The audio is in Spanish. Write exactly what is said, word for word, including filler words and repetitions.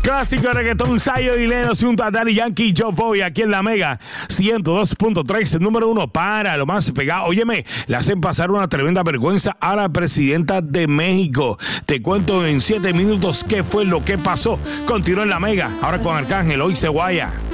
Clásico de reggaetón, Sayo y Lenos junto a Daddy Yankee, Joe Boy, aquí en la Mega ciento dos punto tres, el número uno para lo más pegado. Óyeme, le hacen pasar una tremenda vergüenza a la presidenta de México. Te cuento en siete minutos qué fue lo que pasó. Continúa en la Mega, ahora con Arcángel, hoy se guaya.